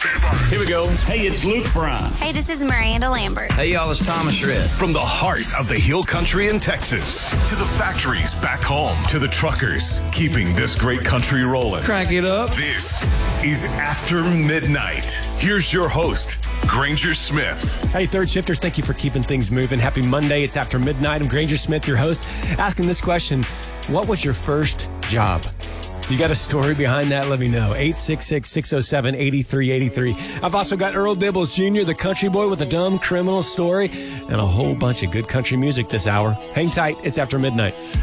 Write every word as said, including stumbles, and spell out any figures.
Here we go. Hey, it's Luke Bryan. Hey, this is Miranda Lambert. Hey, y'all, it's Thomas Rhett. From the heart of the Hill Country in Texas to the factories back home to the truckers keeping this great country rolling. Crank it up. This is After Midnight. Here's your host, Granger Smith. Hey, third shifters, thank you for keeping things moving. Happy Monday. It's After Midnight. I'm Granger Smith, your host, asking this question: what was your first job? You got a story behind that? Let me know. eight six six, six oh seven, eight three eight three. I've also got Earl Dibbles Junior, the country boy with a dumb criminal story, and a whole bunch of good country music this hour. Hang tight. It's After Midnight.